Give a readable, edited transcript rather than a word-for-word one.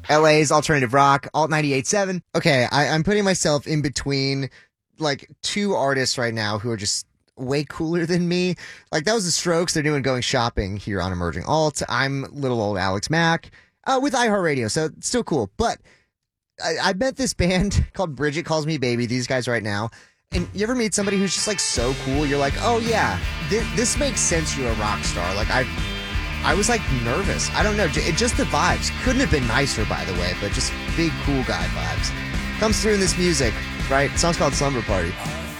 LA's alternative rock, Alt 98.7. Okay, I'm putting myself in between like two artists right now who are just way cooler than me. Like that was the Strokes. They're doing Going Shopping here on Emerging Alt. I'm little old Alex Mack with iHeartRadio, so it's still cool. But I met this band called Bridget Calls Me Baby, these guys right now. And you ever meet somebody who's just like so cool? You're like, oh yeah, this makes sense. You're a rock star. Like I was like nervous. I don't know. Just the vibes. Couldn't have been nicer, by the way, but just big cool guy vibes. Comes through in this music, right? The song's called Slumber Party.